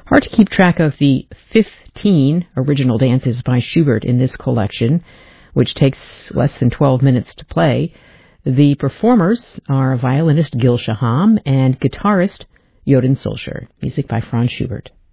Hard to keep track of the 15 original dances by Schubert in this collection, which takes less than 12 minutes to play. The performers are violinist Gil Shaham and guitarist Johann Sulcher. Music by Franz Schubert.